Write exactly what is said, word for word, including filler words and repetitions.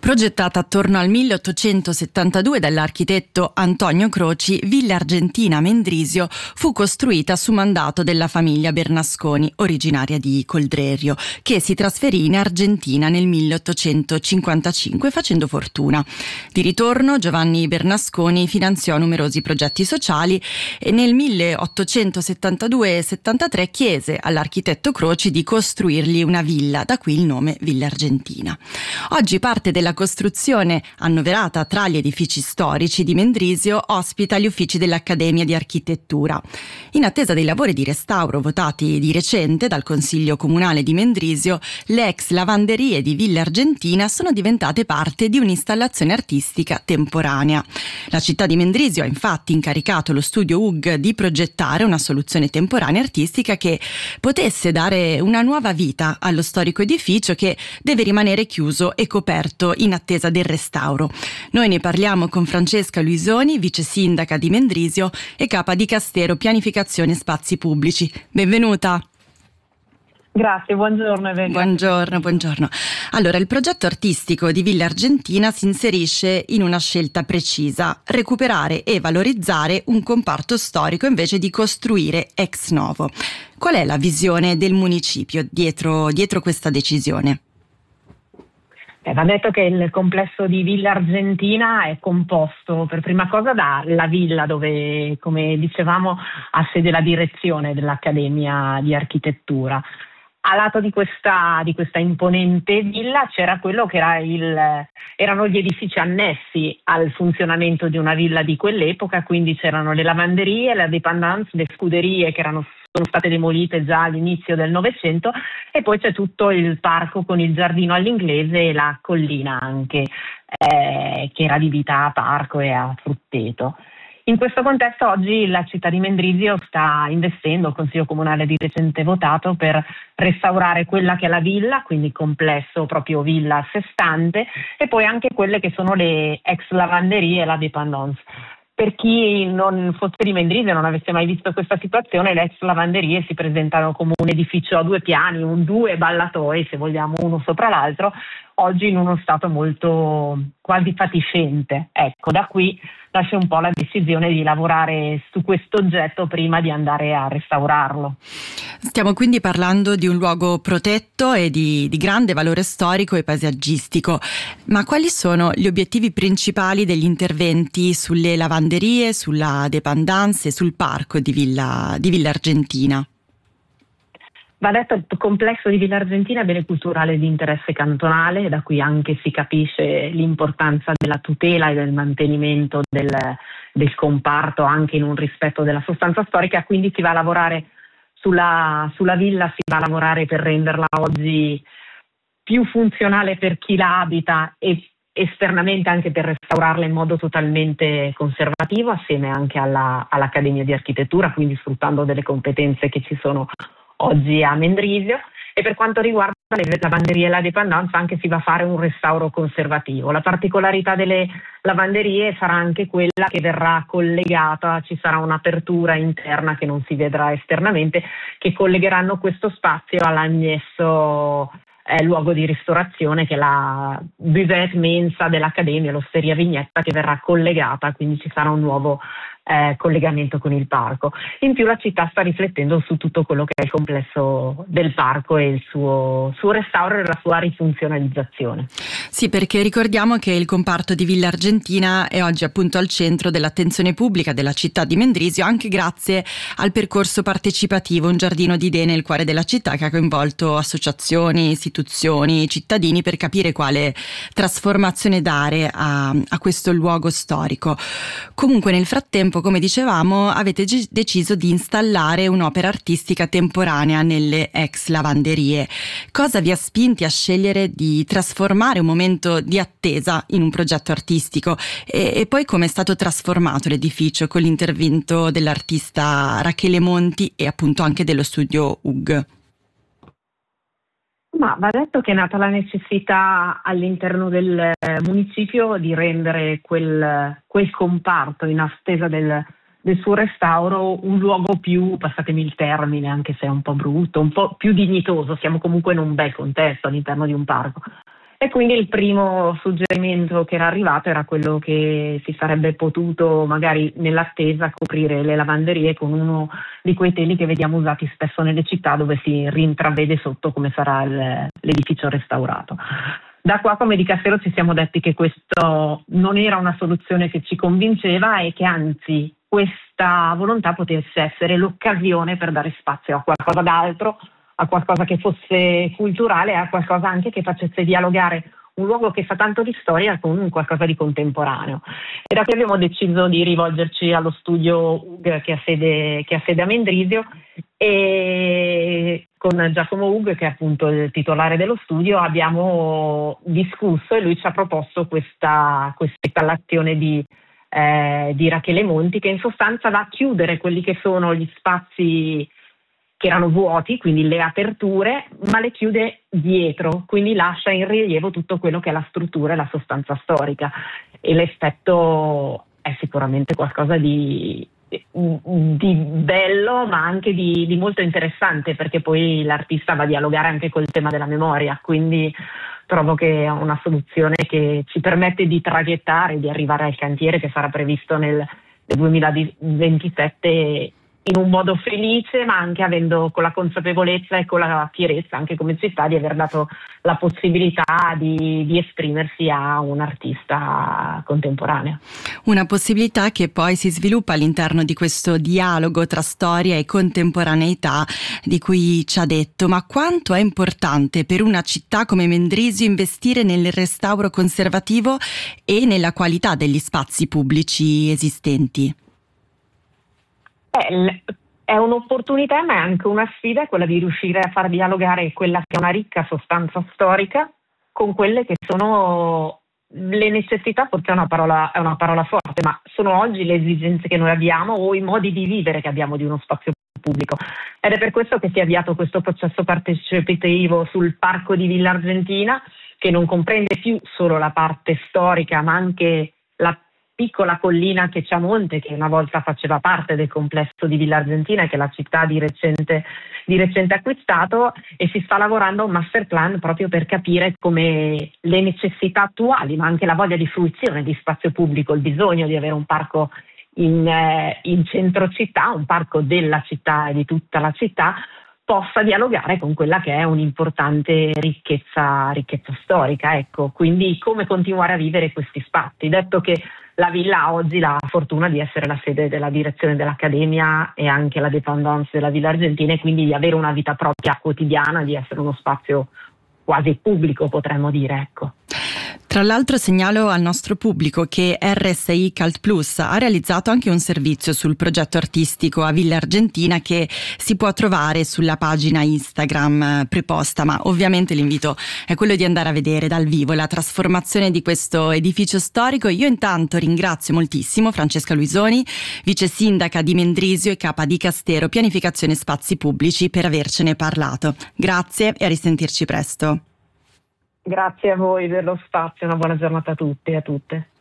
Progettata attorno al milleottocentosettantadue dall'architetto Antonio Croci, Villa Argentina Mendrisio fu costruita su mandato della famiglia Bernasconi, originaria di Coldrerio, che si trasferì in Argentina nel milleottocentocinquantacinque facendo fortuna. Di ritorno Giovanni Bernasconi finanziò numerosi progetti sociali e nel milleottocentosettantadue settantatré chiese all'architetto Croci di costruirgli una villa, da qui il nome Villa Argentina. Oggi parte della costruzione, annoverata tra gli edifici storici di Mendrisio, ospita gli uffici dell'Accademia di Architettura. In attesa dei lavori di restauro votati di recente dal Consiglio Comunale di Mendrisio, le ex lavanderie di Villa Argentina sono diventate parte di un'installazione artistica temporanea. La città di Mendrisio ha infatti incaricato lo studio U G di progettare una soluzione temporanea artistica che potesse dare una nuova vita allo storico edificio che deve rimanere chiuso e coperto in attesa del restauro. Noi ne parliamo con Francesca Luisoni, vice sindaca di Mendrisio e capa di Castero Pianificazione Spazi Pubblici. Benvenuta. Grazie, buongiorno Evelina. Buongiorno, buongiorno. Allora, il progetto artistico di Villa Argentina si inserisce in una scelta precisa: recuperare e valorizzare un comparto storico invece di costruire ex novo. Qual è la visione del municipio dietro, dietro questa decisione? Eh, va detto che il complesso di Villa Argentina è composto per prima cosa dalla villa dove, come dicevamo, ha sede la direzione dell'Accademia di Architettura. A lato di questa, di questa imponente villa c'era quello che era il, erano gli edifici annessi al funzionamento di una villa di quell'epoca, quindi c'erano le lavanderie, la dépendance, le scuderie che erano sono state demolite già all'inizio del Novecento, e poi c'è tutto il parco con il giardino all'inglese e la collina anche, eh, che era adibita a parco e a frutteto. In questo contesto oggi la città di Mendrisio sta investendo, il Consiglio Comunale di recente votato, per restaurare quella che è la villa, quindi complesso proprio villa a sé stante, e poi anche quelle che sono le ex lavanderie e la dépendance. Per chi non fosse di Mendrisio e non avesse mai visto questa situazione, le ex lavanderie si presentano come un edificio a due piani, un due ballatoi, se vogliamo, uno sopra l'altro, oggi in uno stato molto quasi fatiscente. Ecco, da qui nasce un po' la decisione di lavorare su questo oggetto prima di andare a restaurarlo. Stiamo quindi parlando di un luogo protetto e di, di grande valore storico e paesaggistico, ma quali sono gli obiettivi principali degli interventi sulle lavanderie, sulla dépendance e sul parco di Villa, di Villa Argentina? Va detto, il complesso di Villa Argentina è bene culturale di interesse cantonale, da cui anche si capisce l'importanza della tutela e del mantenimento del, del comparto anche in un rispetto della sostanza storica, quindi si va a lavorare sulla, sulla villa, si va a lavorare per renderla oggi più funzionale per chi la abita e esternamente anche per restaurarla in modo totalmente conservativo, assieme anche alla, all'Accademia di Architettura, quindi sfruttando delle competenze che ci sono oggi a Mendrisio. E per quanto riguarda le lavanderie e la dépendance anche si va a fare un restauro conservativo. La particolarità delle lavanderie sarà anche quella che verrà collegata, ci sarà un'apertura interna che non si vedrà esternamente, che collegheranno questo spazio all'annesso eh, luogo di ristorazione che è la buvette mensa dell'Accademia, l'osteria Vignetta, che verrà collegata, quindi ci sarà un nuovo Eh, collegamento con il parco. In più la città sta riflettendo su tutto quello che è il complesso del parco e il suo, suo restauro e la sua rifunzionalizzazione. Sì, perché ricordiamo che il comparto di Villa Argentina è oggi appunto al centro dell'attenzione pubblica della città di Mendrisio, anche grazie al percorso partecipativo Un giardino di idee nel cuore della città, che ha coinvolto associazioni, istituzioni, cittadini per capire quale trasformazione dare a, a questo luogo storico. Comunque nel frattempo, come dicevamo, avete g- deciso di installare un'opera artistica temporanea nelle ex lavanderie. Cosa vi ha spinti a scegliere di trasformare un momento di attesa in un progetto artistico e, e poi come è stato trasformato l'edificio con l'intervento dell'artista Rachele Monti e appunto anche dello studio U G? Ma va detto che è nata la necessità all'interno del municipio di rendere quel, quel comparto in attesa del, del suo restauro un luogo più, passatemi il termine, anche se è un po' brutto, un po' più dignitoso. Siamo comunque in un bel contesto all'interno di un parco. E quindi il primo suggerimento che era arrivato era quello che si sarebbe potuto magari nell'attesa coprire le lavanderie con uno di quei teli che vediamo usati spesso nelle città, dove si rintravede sotto come sarà il, l'edificio restaurato. Da qua come Dicastero ci siamo detti che questo non era una soluzione che ci convinceva e che anzi questa volontà potesse essere l'occasione per dare spazio a qualcosa d'altro, a qualcosa che fosse culturale, a qualcosa anche che facesse dialogare un luogo che fa tanto di storia con un qualcosa di contemporaneo. E da qui abbiamo deciso di rivolgerci allo studio U G che ha sede, che ha sede a Mendrisio, e con Giacomo U G, che è appunto il titolare dello studio, abbiamo discusso e lui ci ha proposto questa, questa installazione di, eh, di Rachele Monti, che in sostanza va a chiudere quelli che sono gli spazi che erano vuoti, quindi le aperture, ma le chiude dietro, quindi lascia in rilievo tutto quello che è la struttura e la sostanza storica, e l'effetto è sicuramente qualcosa di, di bello, ma anche di, di molto interessante, perché poi l'artista va a dialogare anche col tema della memoria, quindi trovo che è una soluzione che ci permette di traghettare, di arrivare al cantiere che sarà previsto nel, nel duemilaventisette in un modo felice, ma anche avendo con la consapevolezza e con la fierezza anche come città di aver dato la possibilità di, di esprimersi a un artista contemporaneo. Una possibilità che poi si sviluppa all'interno di questo dialogo tra storia e contemporaneità di cui ci ha detto. Ma quanto è importante per una città come Mendrisio investire nel restauro conservativo e nella qualità degli spazi pubblici esistenti? È un'opportunità, ma è anche una sfida, quella di riuscire a far dialogare quella che è una ricca sostanza storica con quelle che sono le necessità. Forse è una parola, è una parola forte, ma sono oggi le esigenze che noi abbiamo o i modi di vivere che abbiamo di uno spazio pubblico. Ed è per questo che si è avviato questo processo partecipativo sul parco di Villa Argentina, che non comprende più solo la parte storica, ma anche la piccola collina che c'è a monte, che una volta faceva parte del complesso di Villa Argentina e che la città ha di recente, di recente acquistato, e si sta lavorando a un master plan proprio per capire come le necessità attuali, ma anche la voglia di fruizione di spazio pubblico, il bisogno di avere un parco in, eh, in centro città, un parco della città e di tutta la città, possa dialogare con quella che è un'importante ricchezza, ricchezza storica. Ecco, quindi come continuare a vivere questi spazi, detto che la villa ha oggi la fortuna di essere la sede della direzione dell'Accademia e anche la dépendance della Villa Argentina, e quindi di avere una vita propria quotidiana, di essere uno spazio quasi pubblico, potremmo dire, ecco. Tra l'altro segnalo al nostro pubblico che R S I Cult Plus ha realizzato anche un servizio sul progetto artistico a Villa Argentina, che si può trovare sulla pagina Instagram preposta, ma ovviamente l'invito è quello di andare a vedere dal vivo la trasformazione di questo edificio storico. Io intanto ringrazio moltissimo Francesca Luisoni, vice sindaca di Mendrisio e capa Dicastero Pianificazione Spazi Pubblici, per avercene parlato. Grazie e a risentirci presto. Grazie a voi per lo spazio, una buona giornata a tutti e a tutte.